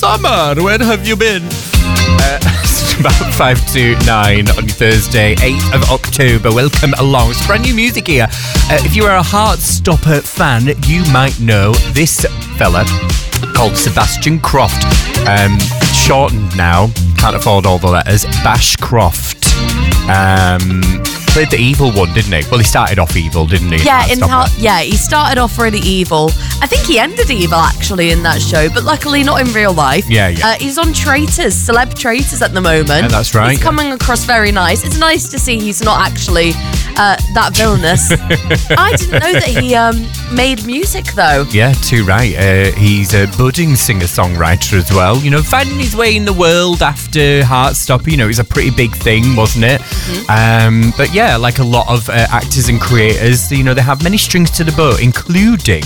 summer, where have you been? It's about 5 to 9 on Thursday, 8th of October. Welcome along. It's brand new music here. If you are a Heartstopper fan, you might know this fella called Sebastian Croft. Shortened now, can't afford all the letters. Bashcroft. Played the evil one, didn't he? Well, he started off evil, didn't he? Yeah, he started off really evil. I think he ended evil, actually, in that show, but luckily not in real life. Yeah. He's on Traitors, Celeb Traitors at the moment. Yeah, that's right. He's coming across very nice. It's nice to see he's not actually that villainous. I didn't know that he made music, though. Yeah, too right. He's a budding singer-songwriter as well. You know, finding his way in the world after Heartstopper. You know, it was a pretty big thing, wasn't it? Mm-hmm. But yeah, like a lot of actors and creators, you know, they have many strings to the bow, including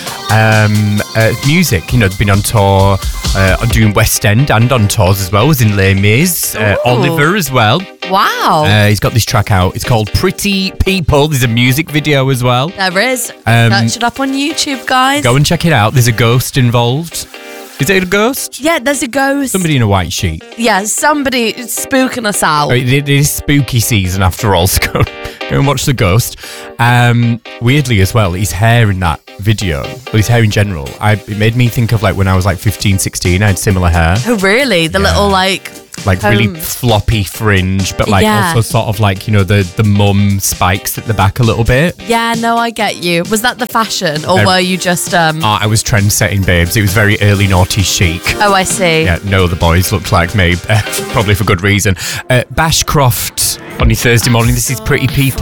music. You know, they've been on tour, doing West End and on tours as well. Was in Les Mis, Oliver as well. Wow. He's got this track out. It's called Pretty People. There's a music video as well. There is. Search it up on YouTube, guys. Go and check it out. There's a ghost involved. Is it a ghost? Yeah, there's a ghost. Somebody in a white sheet. Yeah, somebody spooking us out. It is spooky season after all, so go and watch the ghost. Weirdly as well, his hair in that video, well, his hair in general, it made me think of like when I was like 15, 16, I had similar hair. Oh, really? The little really floppy fringe, but also sort of like, you know, the mum spikes at the back a little bit. Yeah, no, I get you. Was that the fashion, or were you just... I was trend-setting, babes. It was very early noughties chic. Oh, I see. Yeah, no, the boys looked like me, probably for good reason. Bashcroft on your Thursday morning. This is Pretty People.